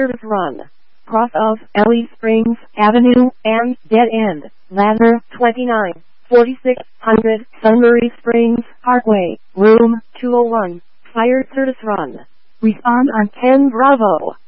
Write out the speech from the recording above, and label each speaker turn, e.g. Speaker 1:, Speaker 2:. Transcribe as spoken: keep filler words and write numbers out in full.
Speaker 1: service run. Cross of Ellie Springs Avenue and dead end. Ladder twenty-nine, forty-six hundred Sunbury Springs Parkway, room two oh one. Fire service run. Respond on ten Bravo.